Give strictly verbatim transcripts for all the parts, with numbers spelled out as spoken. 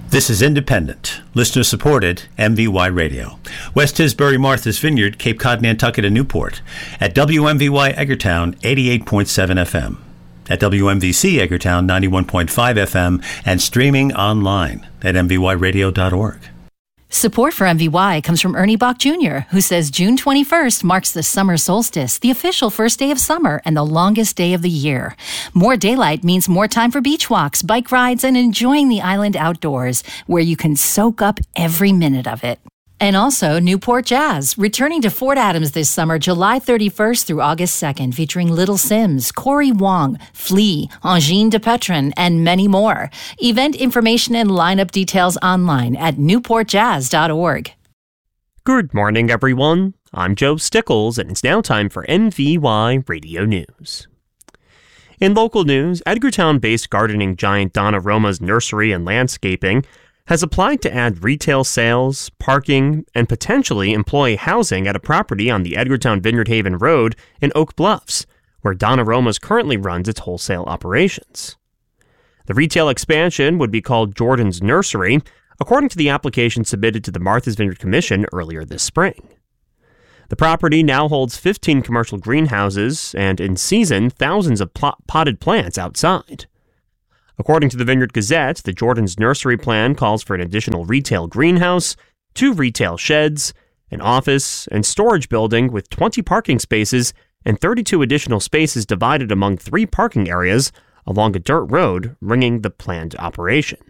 This is independent, listener-supported M V Y Radio. West Tisbury, Martha's Vineyard, Cape Cod, Nantucket, and Newport. At W M V Y Edgartown, eighty-eight point seven F M. At W M V C Edgartown, ninety-one point five F M. And streaming online at m v y radio dot org. Support for M V Y comes from Ernie Bach Junior, who says June twenty-first marks the summer solstice, the official first day of summer and the longest day of the year. More daylight means more time for beach walks, bike rides, and enjoying the island outdoors, where you can soak up every minute of it. And also Newport Jazz, returning to Fort Adams this summer, July thirty-first through August second, featuring Little Sims, Corey Wong, Flea, Angine de Petron, and many more. Event information and lineup details online at newport jazz dot org. Good morning, everyone. I'm Joe Stickles, and it's now time for M V Y Radio News. In local news, Edgartown-based gardening giant Donna Roma's Nursery and Landscaping has applied to add retail sales, parking, and potentially employee housing at a property on the Edgartown Vineyard Haven Road in Oak Bluffs, where Donna Roma's currently runs its wholesale operations. The retail expansion would be called Jordan's Nursery, according to the application submitted to the Martha's Vineyard Commission earlier this spring. The property now holds fifteen commercial greenhouses and, in season, thousands of pl- potted plants outside. According to the Vineyard Gazette, the Jordan's Nursery plan calls for an additional retail greenhouse, two retail sheds, an office, and storage building with twenty parking spaces and thirty-two additional spaces divided among three parking areas along a dirt road ringing the planned operation.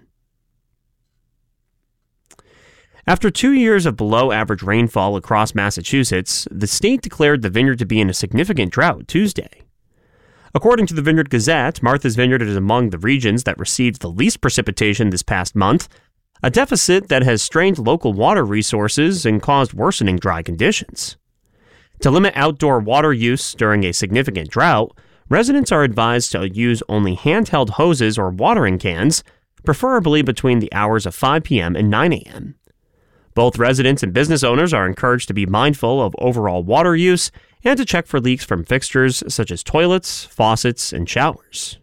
After two years of below-average rainfall across Massachusetts, the state declared the vineyard to be in a significant drought Tuesday. According to the Vineyard Gazette, Martha's Vineyard is among the regions that received the least precipitation this past month, a deficit that has strained local water resources and caused worsening dry conditions. To limit outdoor water use during a significant drought, residents are advised to use only handheld hoses or watering cans, preferably between the hours of five p.m. and nine a.m. Both residents and business owners are encouraged to be mindful of overall water use and to check for leaks from fixtures such as toilets, faucets, and showers.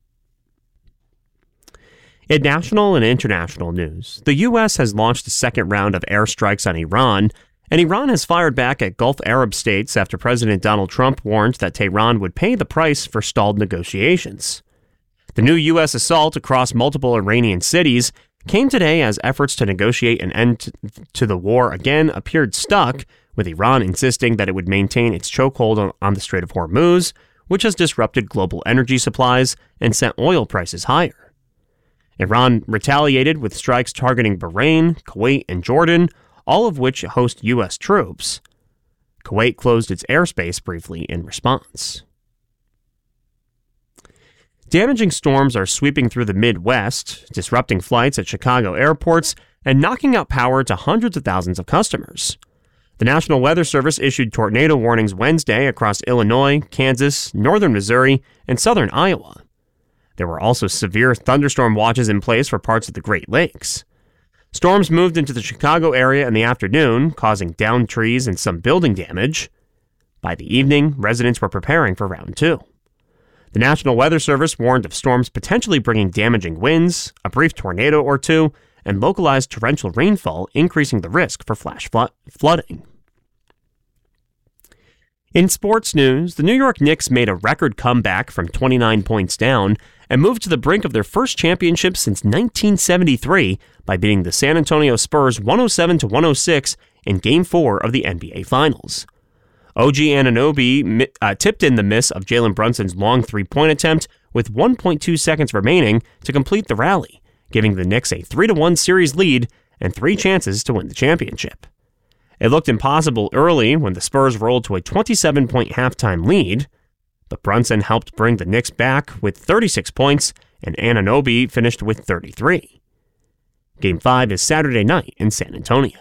In national and international news, the U S has launched a second round of airstrikes on Iran, and Iran has fired back at Gulf Arab states after President Donald Trump warned that Tehran would pay the price for stalled negotiations. The new U S assault across multiple Iranian cities came today as efforts to negotiate an end to the war again appeared stuck, with Iran insisting that it would maintain its chokehold on the Strait of Hormuz, which has disrupted global energy supplies and sent oil prices higher. Iran retaliated with strikes targeting Bahrain, Kuwait, and Jordan, all of which host U S troops. Kuwait closed its airspace briefly in response. Damaging storms are sweeping through the Midwest, disrupting flights at Chicago airports and knocking out power to hundreds of thousands of customers. The National Weather Service issued tornado warnings Wednesday across Illinois, Kansas, northern Missouri, and southern Iowa. There were also severe thunderstorm watches in place for parts of the Great Lakes. Storms moved into the Chicago area in the afternoon, causing downed trees and some building damage. By the evening, residents were preparing for round two. The National Weather Service warned of storms potentially bringing damaging winds, a brief tornado or two, and localized torrential rainfall, increasing the risk for flash flood- flooding. In sports news, the New York Knicks made a record comeback from twenty-nine points down and moved to the brink of their first championship since nineteen seventy-three by beating the San Antonio Spurs one oh seven to one oh six in Game four of the N B A Finals. O G Anunoby uh, tipped in the miss of Jalen Brunson's long three-point attempt with one point two seconds remaining to complete the rally, giving the Knicks a three to one series lead and three chances to win the championship. It looked impossible early when the Spurs rolled to a twenty-seven point halftime lead, but Brunson helped bring the Knicks back with thirty-six points, and Anunoby finished with thirty-three. Game five is Saturday night in San Antonio.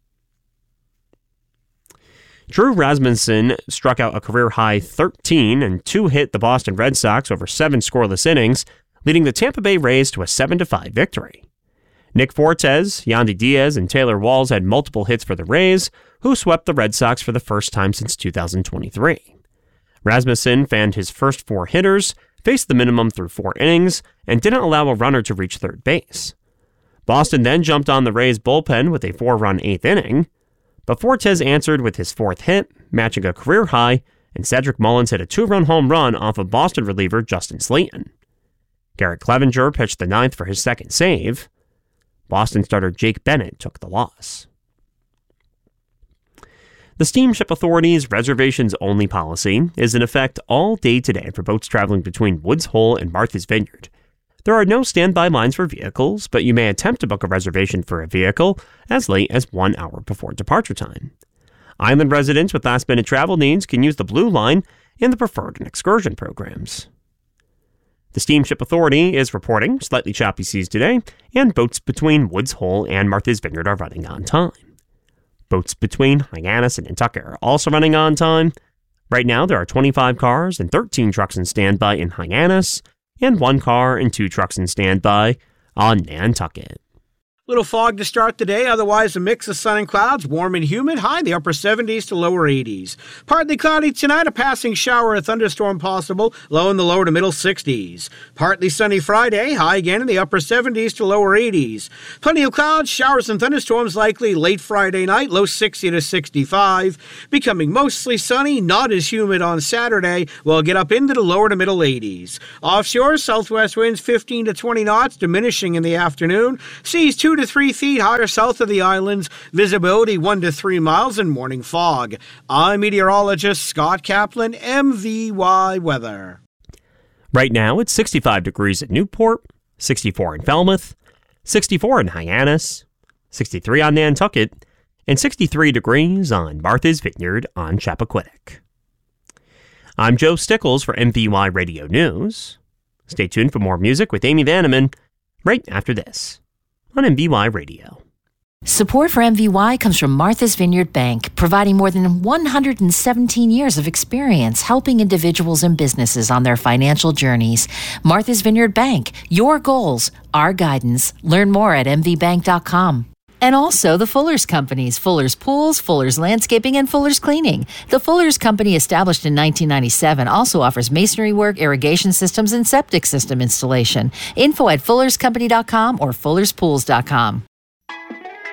Drew Rasmussen struck out a career-high thirteen and two-hit the Boston Red Sox over seven scoreless innings, leading the Tampa Bay Rays to a seven to five victory. Nick Fortes, Yandy Diaz, and Taylor Walls had multiple hits for the Rays, who swept the Red Sox for the first time since two thousand twenty-three. Rasmussen fanned his first four hitters, faced the minimum through four innings, and didn't allow a runner to reach third base. Boston then jumped on the Rays bullpen with a four-run eighth inning, but Fortes answered with his fourth hit, matching a career high, and Cedric Mullins hit a two-run home run off of Boston reliever Justin Slayton. Garrett Clevenger pitched the ninth for his second save. Boston starter Jake Bennett took the loss. The Steamship Authority's reservations-only policy is in effect all day today for boats traveling between Woods Hole and Martha's Vineyard. There are no standby lines for vehicles, but you may attempt to book a reservation for a vehicle as late as one hour before departure time. Island residents with last-minute travel needs can use the Blue Line and the Preferred and Excursion programs. The Steamship Authority is reporting slightly choppy seas today, and boats between Woods Hole and Martha's Vineyard are running on time. Boats between Hyannis and Nantucket are also running on time. Right now, there are twenty-five cars and thirteen trucks in standby in Hyannis, and one car and two trucks in standby on Nantucket. Little fog to start the day, otherwise a mix of sun and clouds, warm and humid, high in the upper seventies to lower eighties. Partly cloudy tonight, a passing shower or thunderstorm possible, low in the lower to middle sixties. Partly sunny Friday, high again in the upper seventies to lower eighties. Plenty of clouds, showers and thunderstorms likely late Friday night, low sixty to sixty-five. Becoming mostly sunny, not as humid on Saturday, we'll get up into the lower to middle eighties. Offshore, southwest winds fifteen to twenty knots, diminishing in the afternoon. Seas two to three feet higher south of the islands, visibility one to three miles, and morning fog. I'm meteorologist Scott Kaplan, M V Y Weather. Right now, it's sixty-five degrees at Newport, sixty-four in Falmouth, sixty-four in Hyannis, sixty-three on Nantucket, and sixty-three degrees on Martha's Vineyard on Chappaquiddick. I'm Joe Stickles for M V Y Radio News. Stay tuned for more music with Amy Vanneman right after this on M V Y Radio. Support for M V Y comes from Martha's Vineyard Bank, providing more than one hundred seventeen years of experience helping individuals and businesses on their financial journeys. Martha's Vineyard Bank, your goals, our guidance. Learn more at m v bank dot com. And also the Fuller's Companies, Fuller's Pools, Fuller's Landscaping, and Fuller's Cleaning. The Fuller's Company, established in nineteen ninety-seven, also offers masonry work, irrigation systems, and septic system installation. Info at fullers company dot com or fullers pools dot com.